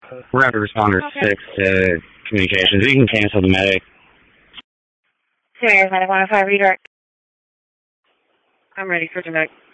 Rapid responder Okay. 6 to communications. You can cancel the medic. Sirius 915 redirect. I'm ready for direct.